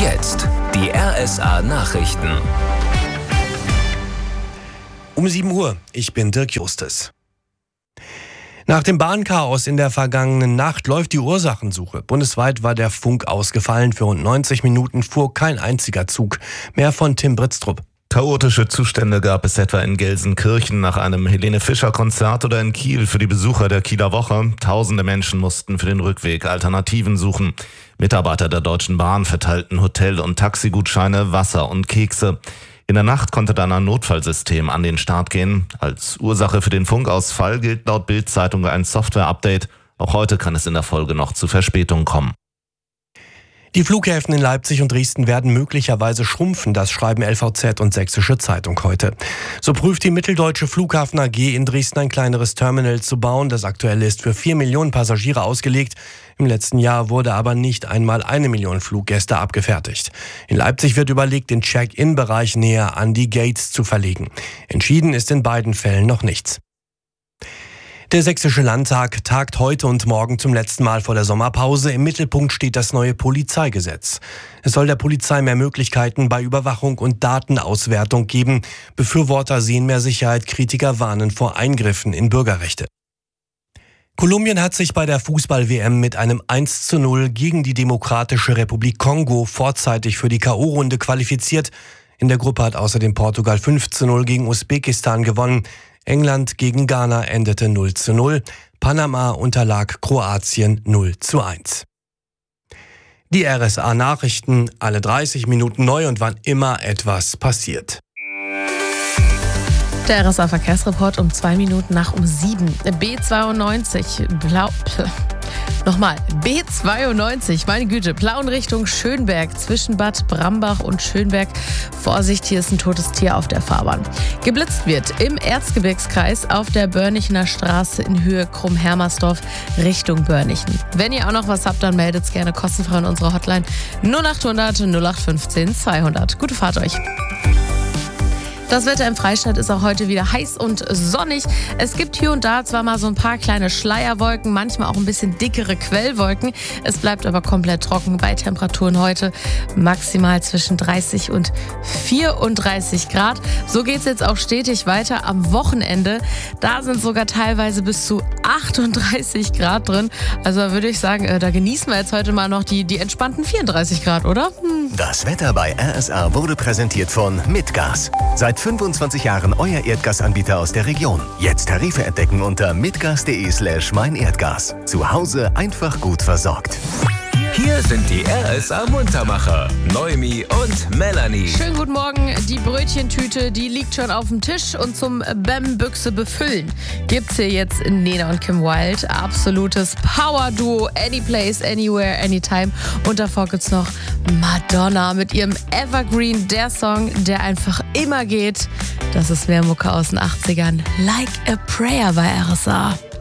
Jetzt die RSA Nachrichten. Um 7 Uhr, ich bin Dirk Justus. Nach dem Bahnchaos in der vergangenen Nacht läuft die Ursachensuche. Bundesweit war der Funk ausgefallen. Für rund 90 Minuten fuhr kein einziger Zug. Mehr von Tim Britztrup. Chaotische Zustände gab es etwa in Gelsenkirchen nach einem Helene-Fischer-Konzert oder in Kiel für die Besucher der Kieler Woche. Tausende Menschen mussten für den Rückweg Alternativen suchen. Mitarbeiter der Deutschen Bahn verteilten Hotel- und Taxigutscheine, Wasser und Kekse. In der Nacht konnte dann ein Notfallsystem an den Start gehen. Als Ursache für den Funkausfall gilt laut Bild-Zeitung ein Software-Update. Auch heute kann es in der Folge noch zu Verspätungen kommen. Die Flughäfen in Leipzig und Dresden werden möglicherweise schrumpfen, das schreiben LVZ und Sächsische Zeitung heute. So prüft die Mitteldeutsche Flughafen AG in Dresden ein kleineres Terminal zu bauen. Das aktuelle ist für 4 Millionen Passagiere ausgelegt. Im letzten Jahr wurde aber nicht einmal 1 Million Fluggäste abgefertigt. In Leipzig wird überlegt, den Check-in-Bereich näher an die Gates zu verlegen. Entschieden ist in beiden Fällen noch nichts. Der Sächsische Landtag tagt heute und morgen zum letzten Mal vor der Sommerpause. Im Mittelpunkt steht das neue Polizeigesetz. Es soll der Polizei mehr Möglichkeiten bei Überwachung und Datenauswertung geben. Befürworter sehen mehr Sicherheit, Kritiker warnen vor Eingriffen in Bürgerrechte. Kolumbien hat sich bei der Fußball-WM mit einem 1:0 gegen die Demokratische Republik Kongo vorzeitig für die K.O.-Runde qualifiziert. In der Gruppe hat außerdem Portugal 5:0 gegen Usbekistan gewonnen. England gegen Ghana endete 0:0. Panama unterlag Kroatien 0:1. Die RSA Nachrichten, alle 30 Minuten neu und wann immer etwas passiert. Der RSA Verkehrsreport um 2 Minuten nach um 7. B92, B92, meine Güte, Plauen Richtung Schönberg, zwischen Bad Brambach und Schönberg. Vorsicht, hier ist ein totes Tier auf der Fahrbahn. Geblitzt wird im Erzgebirgskreis auf der Börnichener Straße in Höhe Krumm-Hermersdorf Richtung Börnichen. Wenn ihr auch noch was habt, dann meldet's gerne kostenfrei an unserer Hotline 0800 0815 200. Gute Fahrt euch. Das Wetter im Freistaat ist auch heute wieder heiß und sonnig. Es gibt hier und da zwar mal so ein paar kleine Schleierwolken, manchmal auch ein bisschen dickere Quellwolken. Es bleibt aber komplett trocken bei Temperaturen heute maximal zwischen 30 und 34 Grad. So geht es jetzt auch stetig weiter am Wochenende. Da sind sogar teilweise bis zu 38 Grad drin. Also würde ich sagen, da genießen wir jetzt heute mal noch die entspannten 34 Grad, oder? Das Wetter bei RSA wurde präsentiert von Mitgas. Seit 25 Jahren euer Erdgasanbieter aus der Region. Jetzt Tarife entdecken unter mitgas.de/meinerdgas. Zu Hause einfach gut versorgt. Hier sind die RSA Muntermacher, Noemi und Melanie. Schönen guten Morgen. Die Brötchentüte, die liegt schon auf dem Tisch und zum Bäm-Büchse befüllen gibt's hier jetzt in Nena und Kim Wilde. Absolutes Power-Duo, Anyplace, Anywhere, Anytime. Und davor gibt's noch Madonna mit ihrem Evergreen, der Song, der einfach immer geht. Das ist mehr Mucke aus den 80ern. Like a Prayer bei RSA.